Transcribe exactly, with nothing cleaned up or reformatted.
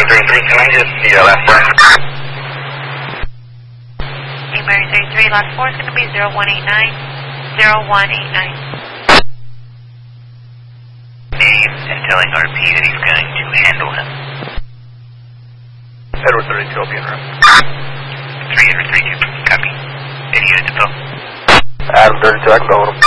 Mary thirty-three, can I get the uh, last four? Hey, Mary thirty-three, last four is going to be zero one eight nine, zero one eight nine. Dave is telling R P that he's going to handle him. Edward thirty-two, I'll be in room. three Edward thirty-two, copy. Any unit depot? Adam thirty-two, I can go with him.